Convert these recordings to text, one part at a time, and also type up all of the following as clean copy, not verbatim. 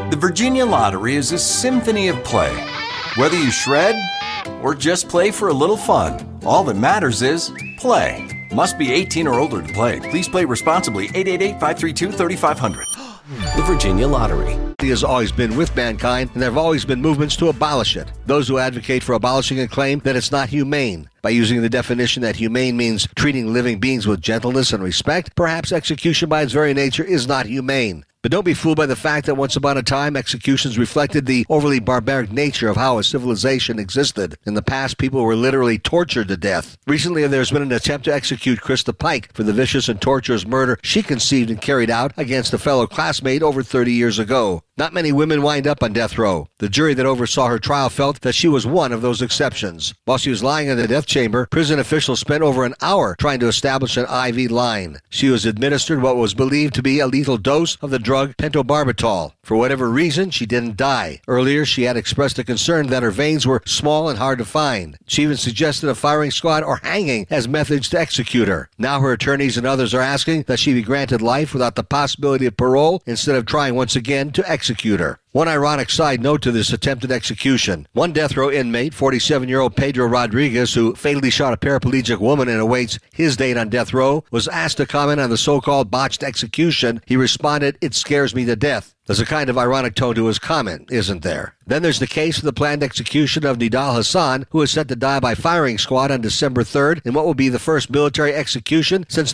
The Virginia Lottery is a symphony of play. Whether you shred or just play for a little fun, all that matters is play. Must be 18 or older to play. Please play responsibly. 888-532-3500. The Virginia Lottery. He has always been with mankind, and there have always been movements to abolish it. Those who advocate for abolishing it claim that it's not humane. By using the definition that humane means treating living beings with gentleness and respect, perhaps execution by its very nature is not humane. But don't be fooled by the fact that once upon a time, executions reflected the overly barbaric nature of how a civilization existed. In the past, people were literally tortured to death. Recently, there's been an attempt to execute Krista Pike for the vicious and torturous murder she conceived and carried out against a fellow classmate over 30 years ago. Not many women wind up on death row. The jury that oversaw her trial felt that she was one of those exceptions. While she was lying in the death chamber, prison officials spent over an hour trying to establish an IV line. She was administered what was believed to be a lethal dose of the drug pentobarbital. For whatever reason, she didn't die. Earlier, she had expressed a concern that her veins were small and hard to find. She even suggested a firing squad or hanging as methods to execute her. Now her attorneys and others are asking that she be granted life without the possibility of parole instead of trying once again to execute her. One ironic side note to this attempted execution. One death row inmate, 47-year-old Pedro Rodriguez, who fatally shot a paraplegic woman and awaits his date on death row, was asked to comment on the so-called botched execution. He responded, "It scares me to death." There's a kind of ironic tone to his comment, isn't there? Then there's the case of the planned execution of Nidal Hasan, who is set to die by firing squad on December 3rd in what will be the first military execution since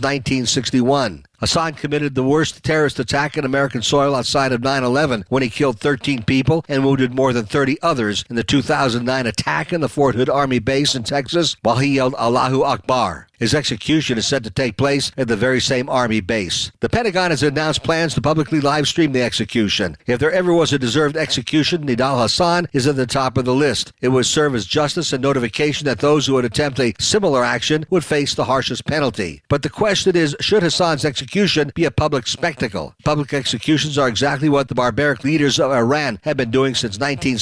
1961. Hasan committed the worst terrorist attack in American soil outside of 9/11 when he killed 13 people and wounded more than 30 others in the 2009 attack in the Fort Hood Army base in Texas while he yelled Allahu Akbar. His execution is set to take place at the very same Army base. The Pentagon has announced plans to publicly live stream the execution. If there ever was a deserved execution, Nidal Hasan is at the top of the list. It would serve as justice and notification that those who would attempt a similar action would face the harshest penalty. But the question is, should Hasan's execution be a public spectacle? Public executions are exactly what the barbaric leaders of Iran have been doing since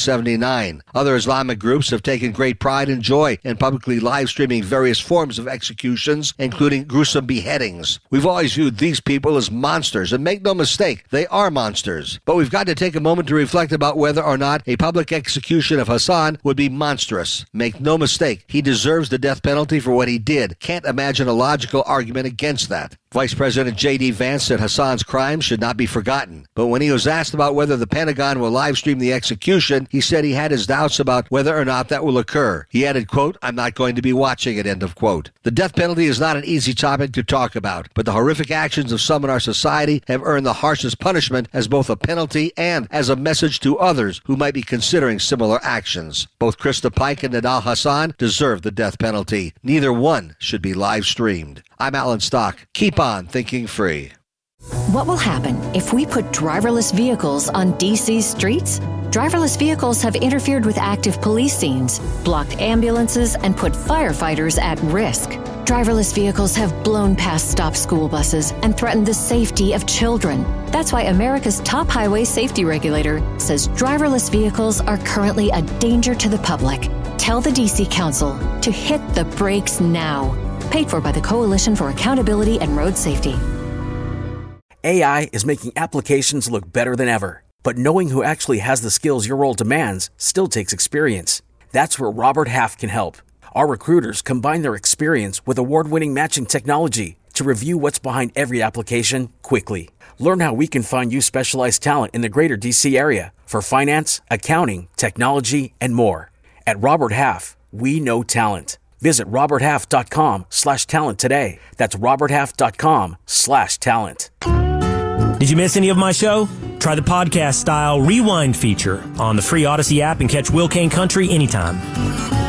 1979. Other Islamic groups have taken great pride and joy in publicly live streaming various forms of executions, including gruesome beheadings. We've always viewed these people as monsters, and make no mistake, they are monsters. But we've got to take a moment to reflect about whether or not a public execution of Hasan would be monstrous. Make no mistake, he deserves the death penalty for what he did. Can't imagine a logical argument against that. Vice President J.D. Vance said Hasan's crimes should not be forgotten. But when he was asked about whether the Pentagon will live stream the execution, he said he had his doubts about whether or not that will occur. He added, quote, "I'm not going to be watching it," end of quote. The death penalty is not an easy topic to talk about, but the horrific actions of some in our society have earned the harshest punishment as both a penalty and as a message to others who might be considering similar actions. Both Krista Pike and Nidal Hasan deserve the death penalty. Neither one should be live streamed. I'm Alan Stock. Keep on thinking free. What will happen if we put driverless vehicles on D.C.'s streets? Driverless vehicles have interfered with active police scenes, blocked ambulances, and put firefighters at risk. Driverless vehicles have blown past stop school buses and threatened the safety of children. That's why America's top highway safety regulator says driverless vehicles are currently a danger to the public. Tell the D.C. Council to hit the brakes now. Paid for by the Coalition for Accountability and Road Safety. AI is making applications look better than ever. But knowing who actually has the skills your role demands still takes experience. That's where Robert Half can help. Our recruiters combine their experience with award-winning matching technology to review what's behind every application quickly. Learn how we can find you specialized talent in the greater D.C. area for finance, accounting, technology, and more. At Robert Half, we know talent. Visit roberthalf.com/talent today. That's roberthalf.com/talent. Did you miss any of my show? Try the podcast-style rewind feature on the free Odyssey app and catch Will Kane Country anytime.